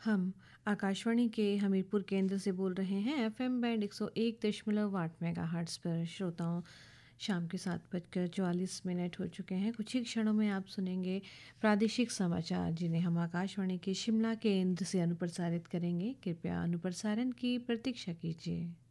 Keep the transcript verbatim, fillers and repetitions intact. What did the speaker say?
हम आकाशवाणी के हमीरपुर केंद्र से बोल रहे हैं। एफएम बैंड एक सौ एक दशमलव आठ मेगाहर्ट्ज़ पर श्रोताओं, शाम के सात बजकर चौवालीस मिनट हो चुके हैं। कुछ ही क्षणों में आप सुनेंगे प्रादेशिक समाचार, जिन्हें हम आकाशवाणी के शिमला केंद्र से अनुप्रसारित करेंगे। कृपया अनुप्रसारण की प्रतीक्षा कीजिए।